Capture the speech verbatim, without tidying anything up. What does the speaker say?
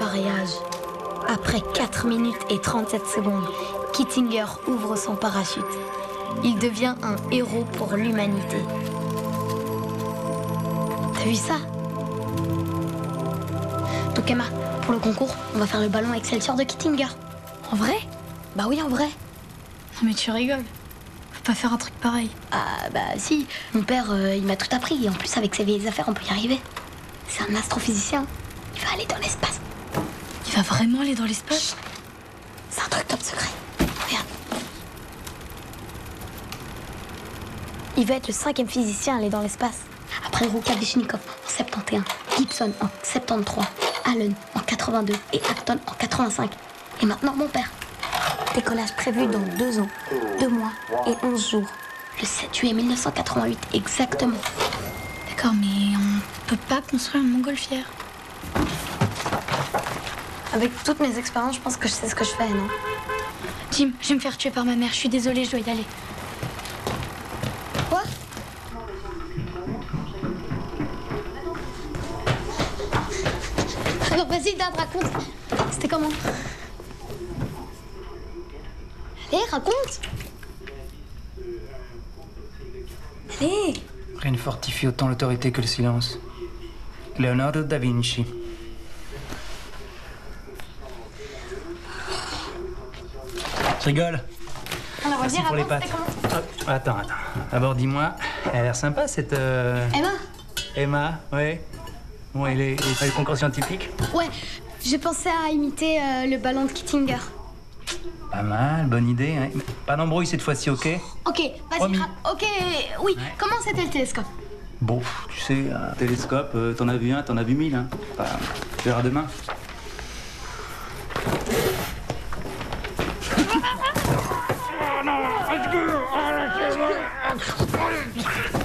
Appareillage. Après quatre minutes et trente-sept secondes, Kittinger ouvre son parachute. Il devient un héros pour l'humanité. T'as vu ça? Donc Emma, pour le concours, on va faire le ballon Excelsior de Kittinger. En vrai? Bah oui, en vrai. Non mais tu rigoles. Faut pas faire un truc pareil. Ah bah si, mon père, euh, il m'a tout appris. Et en plus, avec ses vieilles affaires, on peut y arriver. C'est un astrophysicien. Il va aller dans l'espace. Il va vraiment aller dans l'espace? C'est un truc top secret. Regarde. Il va être le cinquième physicien à aller dans l'espace. Après Rukavishnikov en soixante et onze, Gibson en soixante-treize, Allen en quatre-vingt-deux et Acton en quatre-vingt-cinq. Et maintenant mon père. Décollage prévu dans deux ans, deux mois et onze jours. Le sept juillet mille neuf cent quatre-vingt-huit exactement. D'accord, mais on peut pas construire une montgolfière. Avec toutes mes expériences, je pense que je sais ce que je fais, non? Jim, je vais me faire tuer par ma mère. Je suis désolée, je dois y aller. Quoi? Alors vas-y, Dad, raconte. C'était comment? Allez, raconte. Allez. Rien ne fortifie autant l'autorité que le silence. Leonardo da Vinci. Je rigole. Alors, vas-y, Merci pour les raconte, pâtes. c'était comment? Hop, attends, attends. D'abord, dis-moi, elle a l'air sympa cette. Euh... Emma? Emma, ouais. Bon, et les, les, les concours scientifiques? Ouais, j'ai pensé à imiter euh, le ballon de Kittinger. Pas mal, bonne idée. Hein. Pas d'embrouille cette fois-ci, ok? Ok, vas-y, Promis. ra- ok, oui. Ouais. Comment c'était le télescope? Bon, tu sais, un télescope, euh, t'en as vu un, t'en as vu mille. Hein. Enfin, tu verras demain. Oh non, est-ce que... Oh, lâchez-moi.